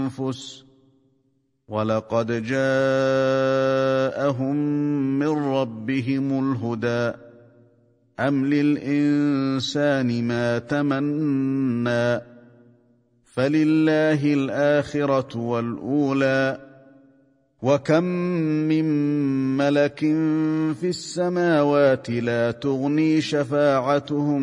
الأنفس ولقد جاءهم من ربهم الهدى أم للإنسان ما تمنى فلله الآخرة والأولى وكم من ملك في السماوات لا تغني شفاعتهم